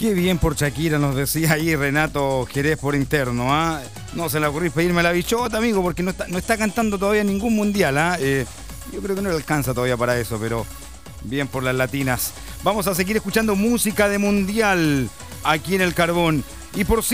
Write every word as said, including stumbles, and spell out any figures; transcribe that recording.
Qué bien por Shakira, nos decía ahí Renato Jerez por interno. ¿ah? No se le ocurrió pedirme la bichota, amigo, porque no está, no está cantando todavía ningún mundial. ¿ah? Eh, yo creo que no le alcanza todavía para eso, pero bien por las latinas. Vamos a seguir escuchando música de mundial aquí en El Carbón. Y por